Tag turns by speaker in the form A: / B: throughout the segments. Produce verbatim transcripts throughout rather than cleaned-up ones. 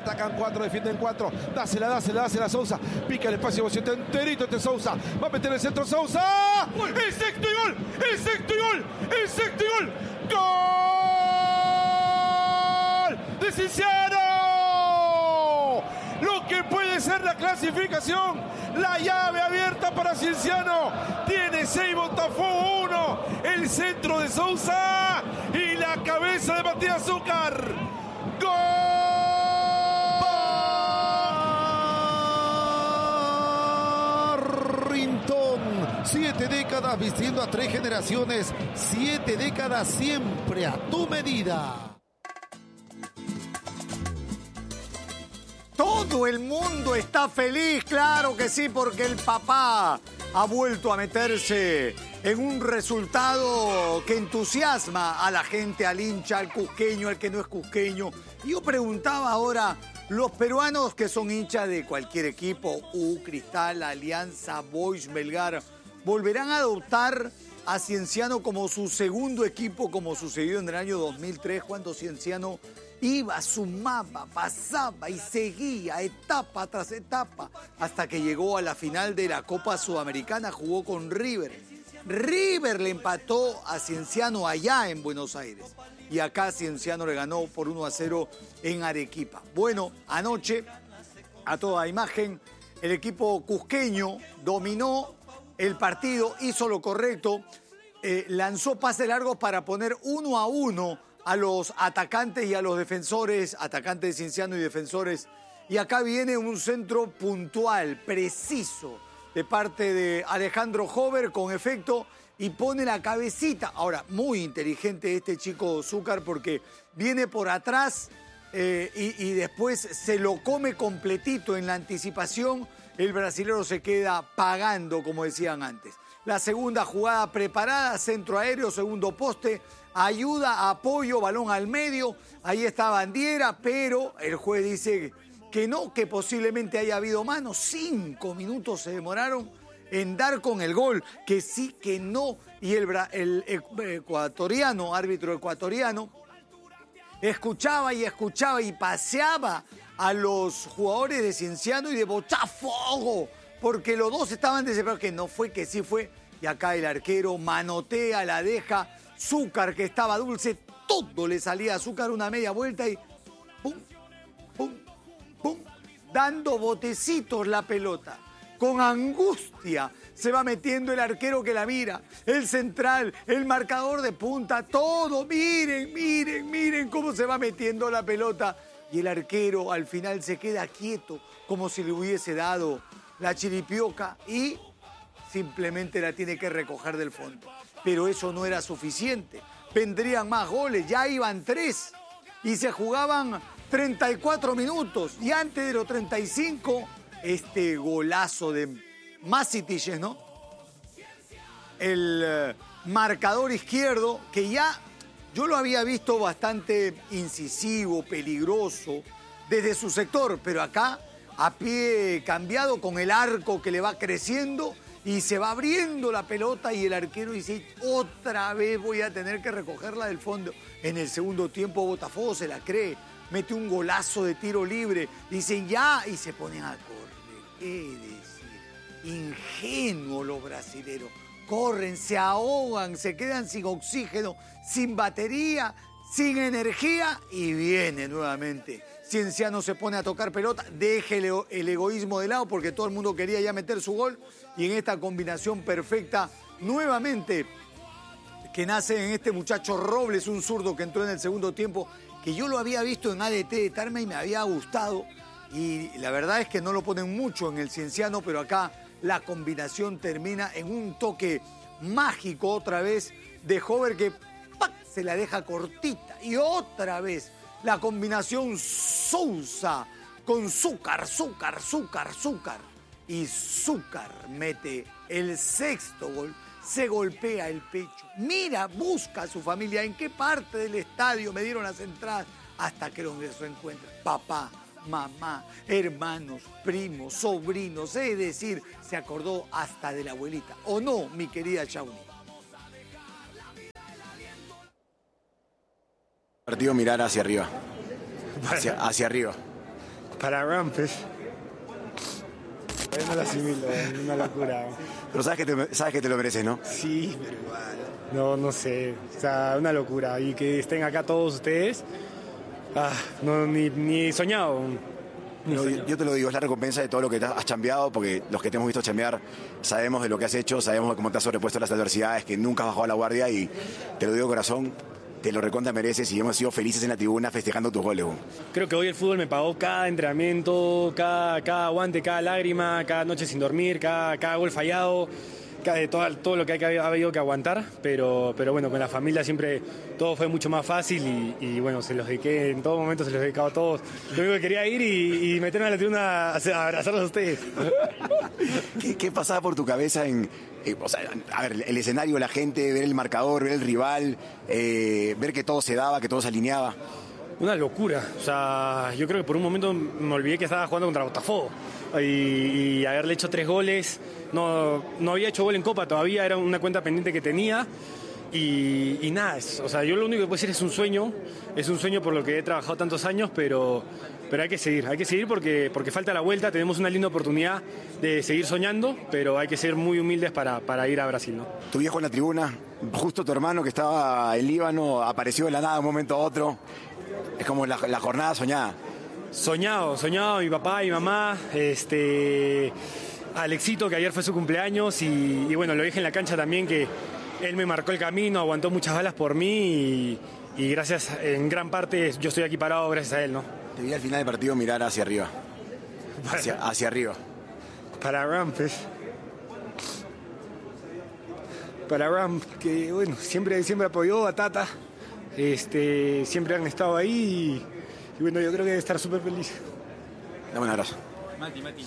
A: atacan cuatro, defienden cuatro. Dásela, dásela, dásela Sousa. Pica el espacio, bocetea enterito este Sousa. Va a meter el centro Sousa. El sexto y gol, el sexto y gol, el sexto y gol. ¡Gol de Cienciano! Lo que puede ser la clasificación, la llave abierta para Cienciano. Tiene seis, Botafogo uno. El centro de Sousa y la cabeza de Matías Zúcar.
B: ¡Gol! Siete décadas vistiendo a tres generaciones. Siete décadas siempre a tu medida.
C: Todo el mundo está feliz, claro que sí, porque el papá ha vuelto a meterse en un resultado que entusiasma a la gente, al hincha, al cusqueño, al que no es cusqueño. Y yo preguntaba ahora, los peruanos que son hinchas de cualquier equipo, U, Cristal, Alianza, Boys, Melgar, ¿volverán a adoptar a Cienciano como su segundo equipo, como sucedió en el año dos mil tres, cuando Cienciano iba, sumaba, pasaba y seguía etapa tras etapa hasta que llegó a la final de la Copa Sudamericana? Jugó con River. River le empató a Cienciano allá en Buenos Aires y acá Cienciano le ganó por uno a cero en Arequipa. Bueno, anoche, a toda imagen, el equipo cusqueño dominó el partido, hizo lo correcto, eh, lanzó pases largos para poner uno a uno a los atacantes y a los defensores, atacantes de Cienciano y defensores. Y acá viene un centro puntual, preciso, de parte de Alejandro Hover, con efecto, y pone la cabecita. Ahora, muy inteligente este chico Zúcar, porque viene por atrás eh, y, y después se lo come completito en la anticipación. El brasilero se queda pagando, como decían antes. La segunda jugada preparada, centro aéreo, segundo poste, ayuda, apoyo, balón al medio. Ahí está Bandiera, pero el juez dice que no, que posiblemente haya habido mano. Cinco minutos se demoraron en dar con el gol, que sí, que no. Y el, el ecuatoriano, árbitro ecuatoriano, escuchaba y escuchaba y paseaba a los jugadores de Cienciano y de Botafogo, porque los dos estaban desesperados, que no fue, que sí fue. Y acá el arquero manotea, la deja. Zúcar, que estaba dulce, todo le salía a Zúcar, una media vuelta y pum, pum, pum, dando botecitos la pelota. Con angustia se va metiendo el arquero que la mira, el central, el marcador de punta, todo. Miren, miren, miren cómo se va metiendo la pelota. Y el arquero al final se queda quieto, como si le hubiese dado la chiripioca, y simplemente la tiene que recoger del fondo. Pero eso no era suficiente. Vendrían más goles, ya iban tres. Y se jugaban treinta y cuatro minutos. Y antes de los treinta y cinco, este golazo de Masitiches, ¿no? El eh, marcador izquierdo, que ya yo lo había visto bastante incisivo, peligroso, desde su sector. Pero acá, a pie cambiado, con el arco que le va creciendo, y se va abriendo la pelota y el arquero dice, otra vez voy a tener que recogerla del fondo. En el segundo tiempo Botafogo se la cree, mete un golazo de tiro libre, dicen ya, y se ponen a correr. ¿Qué decir? Ingenuos los brasileros. Corren, se ahogan, se quedan sin oxígeno, sin batería, sin energía, y viene nuevamente. Cienciano se pone a tocar pelota, deje el, el egoísmo de lado porque todo el mundo quería ya meter su gol, y en esta combinación perfecta, nuevamente, que nace en este muchacho Robles, un zurdo que entró en el segundo tiempo, que yo lo había visto en A D T de Tarma y me había gustado, y la verdad es que no lo ponen mucho en el Cienciano, pero acá la combinación termina en un toque mágico otra vez de Hover, que ¡pac!, se la deja cortita, y otra vez la combinación Sousa con Zúcar, Zúcar, Zúcar, Zúcar. Y Zúcar mete el sexto gol, se golpea el pecho. Mira, busca a su familia, en qué parte del estadio me dieron las entradas, hasta que los encuentra. Papá, mamá, hermanos, primos, sobrinos, es decir, se acordó hasta de la abuelita. ¿O no, mi querida Chauni?
D: Partido mirar hacia arriba, hacia, hacia arriba. Para Rampes. No lo asimilo, es una locura.
E: Pero sabes que, te, sabes que te lo mereces, ¿no?
D: Sí, pero igual. No, no sé. O sea, una locura. Y que estén acá todos ustedes. Ah, no, ni, ni soñado. Ni
E: No,
D: soñado.
E: yo te lo digo, es la recompensa de todo lo que has chambeado, porque los que te hemos visto chambear sabemos de lo que has hecho, sabemos de cómo te has sobrepuesto a las adversidades, que nunca has bajado la guardia y te lo digo de corazón, te lo recontra mereces y hemos sido felices en la tribuna festejando tus goles. Güey.
D: Creo que hoy el fútbol me pagó cada entrenamiento, cada, cada aguante, cada lágrima, cada noche sin dormir, cada, cada gol fallado, cada, todo, todo lo que hay que, ha habido que aguantar, pero, pero bueno, con la familia siempre todo fue mucho más fácil y, y bueno, se los dediqué, en todo momento se los dedicaba a todos. Lo único que quería ir y, y meterme a la tribuna a, a abrazarlos a ustedes.
E: ¿Qué, ¿Qué pasaba por tu cabeza en, eh, o sea, a ver, el escenario, la gente, ver el marcador, ver el rival, eh, ver que todo se daba, que todo se alineaba?
D: Una locura, o sea, yo creo que por un momento me olvidé que estaba jugando contra Botafogo y, y haberle hecho tres goles, no, no había hecho gol en Copa todavía, era una cuenta pendiente que tenía y, y nada, es, o sea, yo lo único que puedo decir es un sueño, es un sueño por lo que he trabajado tantos años, pero, pero hay que seguir, hay que seguir porque, porque falta la vuelta, tenemos una linda oportunidad de seguir soñando, pero hay que ser muy humildes para, para ir a Brasil, ¿no?
E: Tu viejo en la tribuna, justo tu hermano que estaba en Líbano, apareció de la nada de un momento a otro. Es como la, la jornada soñada.
D: Soñado, soñado, mi papá y mamá, este, Alexito, que ayer fue su cumpleaños, y, y bueno, lo dije en la cancha también, que él me marcó el camino, aguantó muchas balas por mí, y, y gracias, en gran parte, yo estoy aquí parado gracias a él, ¿no?
E: Te vi al final del partido mirar hacia arriba. Hacia, hacia arriba.
D: Para Rampes. Para Ram, que bueno, siempre, siempre apoyó a Tata. Este, siempre han estado ahí y, y bueno, yo creo que debe estar súper feliz.
E: Dame un abrazo.
C: Mati, Mati.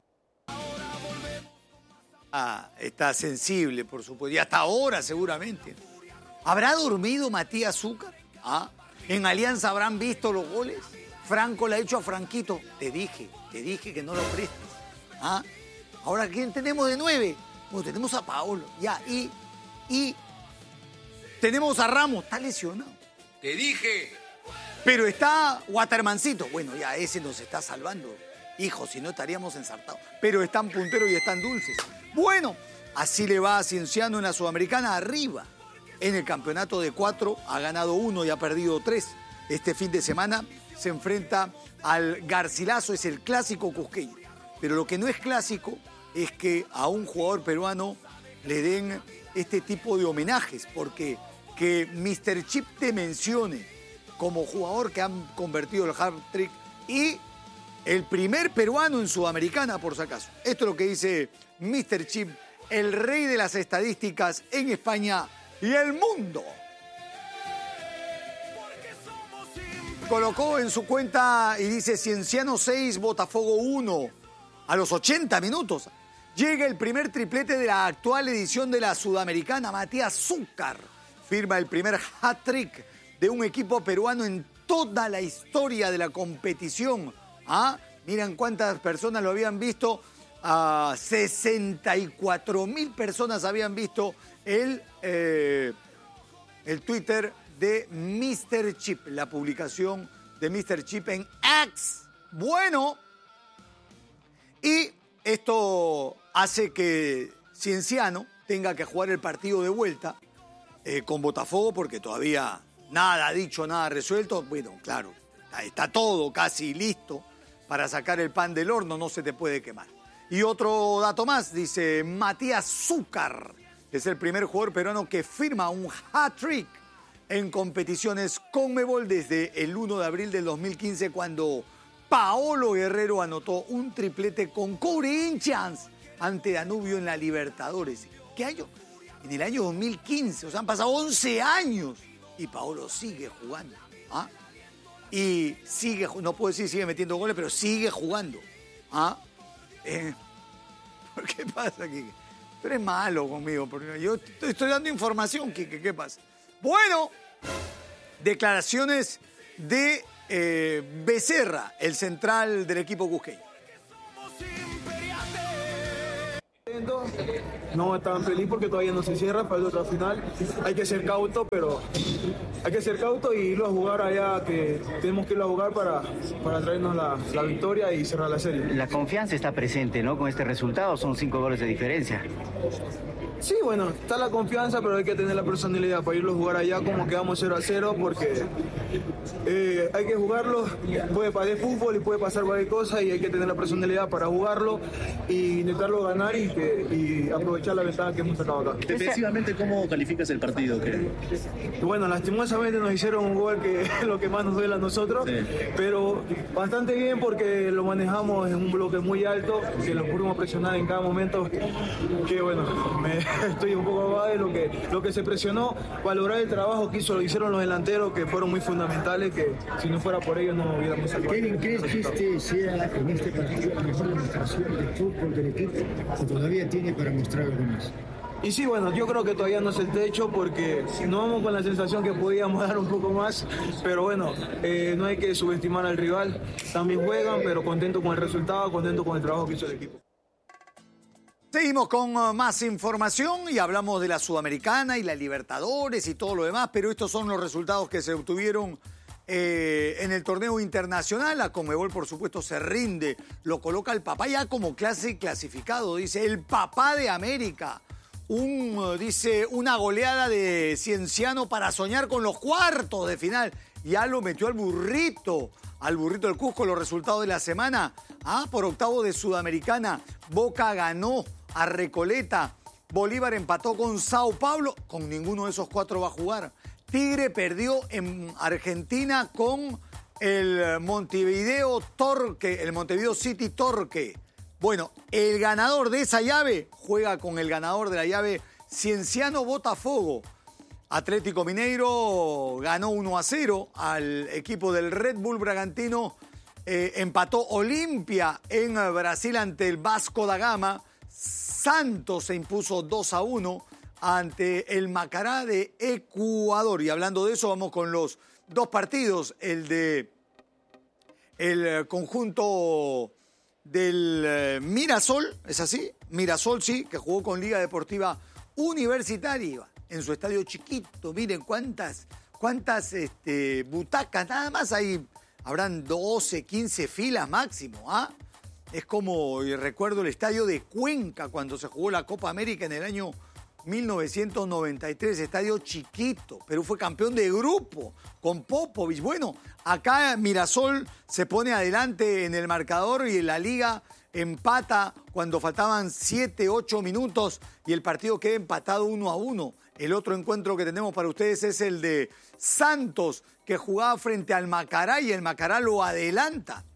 C: Ah, está sensible, por supuesto, y hasta ahora seguramente. ¿Habrá dormido Matías Zúcar? ¿Ah? ¿En Alianza habrán visto los goles? Franco le ha dicho a Franquito, te dije, te dije que no lo prestes. ¿Ah? Ahora, ¿quién tenemos de nueve? Bueno, tenemos a Paolo, ya, y, y tenemos a Ramos, está lesionado.
A: Te dije.
C: Pero está Watermancito. Bueno, ya ese nos está salvando. Hijo, si no estaríamos ensartados. Pero están punteros y están dulces. Bueno, así le va a Cienciano en la Sudamericana arriba. En el campeonato de cuatro ha ganado uno y ha perdido tres. Este fin de semana se enfrenta al Garcilaso, es el clásico cusqueño. Pero lo que no es clásico es que a un jugador peruano le den este tipo de homenajes, porque que mister Chip te mencione como jugador que han convertido el hat-trick y el primer peruano en Sudamericana, por si acaso. Esto es lo que dice mister Chip, el rey de las estadísticas en España y el mundo. Colocó en su cuenta y dice Cienciano seis, Botafogo uno. A los ochenta minutos llega el primer triplete de la actual edición de la Sudamericana. Matías Zúcar firma el primer hat-trick de un equipo peruano en toda la historia de la competición. ¿Ah? Miren cuántas personas lo habían visto. Uh, sesenta y cuatro mil personas habían visto el, eh, el Twitter de mister Chip, la publicación de mister Chip en X. Bueno, y esto hace que Cienciano tenga que jugar el partido de vuelta eh, con Botafogo, porque todavía nada dicho, nada resuelto. Bueno, claro, está todo casi listo para sacar el pan del horno, no se te puede quemar. Y otro dato más, dice Matías Zúcar, es el primer jugador peruano que firma un hat-trick en competiciones CONMEBOL desde el uno de abril del dos mil quince, cuando Paolo Guerrero anotó un triplete con Corinthians ante Danubio en la Libertadores. ¿Qué año? En el año dos mil quince, o sea, han pasado once años y Paolo sigue jugando. ¿Ah? Y sigue, no puedo decir sigue metiendo goles, pero sigue jugando. ¿Ah? Eh, ¿Por qué pasa, Quique? Tú eres malo conmigo, porque yo te estoy dando información, Quique, ¿qué pasa? Bueno, declaraciones de eh, Becerra, el central del equipo cusqueño.
F: momento no tan feliz porque todavía no se cierra para el otra final. Hay que ser cauto, pero hay que ser cauto y irlo a jugar allá, que tenemos que irlo a jugar para, para traernos la, la victoria y cerrar la serie.
G: La confianza está presente, ¿no? Con este resultado son cinco goles de diferencia.
F: Sí, bueno, está la confianza, pero hay que tener la personalidad para irlo a jugar allá como que vamos cero a cero, porque eh, hay que jugarlo, puede pasar fútbol y puede pasar cualquier cosa y hay que tener la personalidad para jugarlo y intentarlo ganar y, que, y aprovechar la ventaja que hemos sacado acá.
H: Defensivamente, ¿cómo calificas el partido? ¿Qué?
F: Bueno, lastimosamente nos hicieron un gol que es lo que más nos duele a nosotros, sí. Pero bastante bien porque lo manejamos en un bloque muy alto, que lo pudimos presionar en cada momento, que bueno, me... estoy un poco abajo de lo que, lo que se presionó, valorar el trabajo que hizo, lo hicieron los delanteros, que fueron muy fundamentales, que si no fuera por ellos no hubiéramos salido.
I: Kevin, ¿crees que este sea en este partido la mejor demostración de fútbol del equipo o todavía tiene para mostrar algo más?
F: Y sí, bueno, yo creo que todavía no es el techo porque no vamos con la sensación que podíamos dar un poco más, pero bueno, eh, no hay que subestimar al rival, también juegan, pero contento con el resultado, contento con el trabajo que hizo el equipo.
C: Seguimos con más información y hablamos de la Sudamericana y la Libertadores y todo lo demás, pero estos son los resultados que se obtuvieron eh, en el torneo internacional. La Conmebol, por supuesto, se rinde, lo coloca el papá ya como clase clasificado, dice el papá de América. Un, dice, una goleada de Cienciano para soñar con los cuartos de final. Ya lo metió al burrito, al burrito del Cusco, los resultados de la semana. Ah, por octavo de Sudamericana, Boca ganó a Recoleta, Bolívar empató con Sao Paulo, con ninguno de esos cuatro va a jugar. Tigre perdió en Argentina con el Montevideo Torque, el Montevideo City Torque. Bueno, el ganador de esa llave juega con el ganador de la llave Cienciano Botafogo. Atlético Mineiro ganó uno a cero al equipo del Red Bull Bragantino. Eh, empató Olimpia en Brasil ante el Vasco da Gama. Santos se impuso dos a uno ante el Macará de Ecuador. Y hablando de eso, vamos con los dos partidos. El de el conjunto del Mirasol, ¿es así? Mirasol, sí, que jugó con Liga Deportiva Universitaria en su estadio chiquito. Miren cuántas, cuántas este, butacas, nada más ahí. Habrán doce, quince filas máximo, ¿ah? Es como, recuerdo el estadio de Cuenca cuando se jugó la Copa América en el año mil novecientos noventa y tres, estadio chiquito. Perú fue campeón de grupo con Popovich. Bueno, acá Mirasol se pone adelante en el marcador y en la liga empata cuando faltaban siete, ocho minutos y el partido queda empatado uno a uno. El otro encuentro que tenemos para ustedes es el de Santos, que jugaba frente al Macará y el Macará lo adelanta.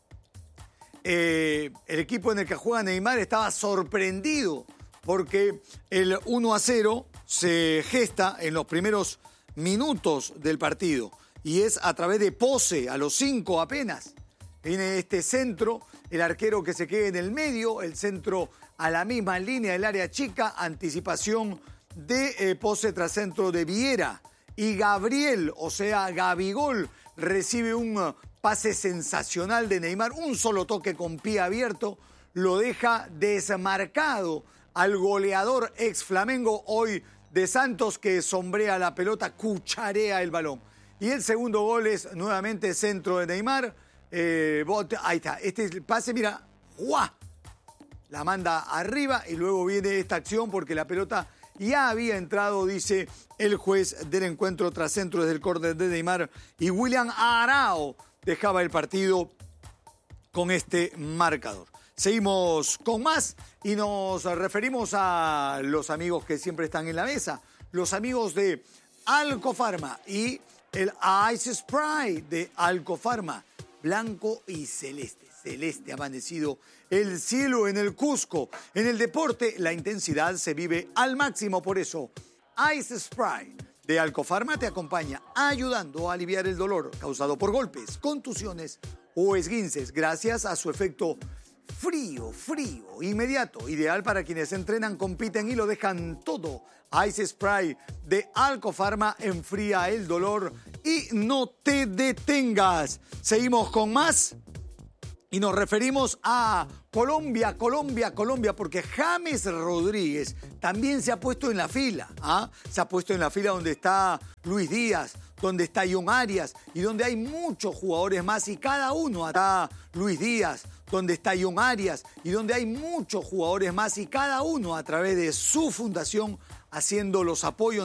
C: Eh, el equipo en el que juega Neymar estaba sorprendido porque el uno a cero se gesta en los primeros minutos del partido y es a través de pose, a los cinco apenas. Viene este centro, el arquero que se queda en el medio, el centro a la misma línea del área chica, anticipación de eh, pose tras centro de Viera. Y Gabriel, o sea, Gabigol, recibe un uh, pase sensacional de Neymar, un solo toque con pie abierto, lo deja desmarcado al goleador ex Flamengo, hoy de Santos, que sombrea la pelota, cucharea el balón. Y el segundo gol es nuevamente centro de Neymar. Eh, bote, ahí está, este es el pase, mira, ¡guau! La manda arriba y luego viene esta acción porque la pelota ya había entrado, dice el juez del encuentro tras centro desde el córner de Neymar. Y William Arao dejaba el partido con este marcador. Seguimos con más y nos referimos a los amigos que siempre están en la mesa. Los amigos de Alcofarma y el Ice Spray de Alcofarma. Blanco y celeste. Celeste amanecido el cielo en el Cusco. En el deporte, la intensidad se vive al máximo. Por eso, Ice Spray de Alcofarma te acompaña ayudando a aliviar el dolor causado por golpes, contusiones o esguinces gracias a su efecto frío, frío, inmediato. Ideal para quienes entrenan, compiten y lo dejan todo. Ice Spray de Alcofarma enfría el dolor y no te detengas. Seguimos con más. Y nos referimos a Colombia, Colombia, Colombia, porque James Rodríguez también se ha puesto en la fila. ¿ah? Se ha puesto en la fila donde está Luis Díaz, donde está John Arias y donde hay muchos jugadores más. Y cada uno está Luis Díaz, donde está John Arias y donde hay muchos jugadores más. Y cada uno a través de su fundación haciendo los apoyos.